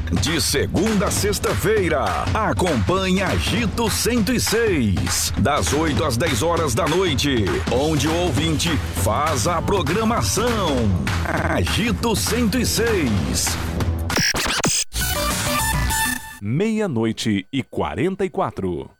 De segunda a sexta-feira, acompanhe Agito 106, das 8 às 10 horas da noite, onde o ouvinte faz a programação. Agito 106. 00:44.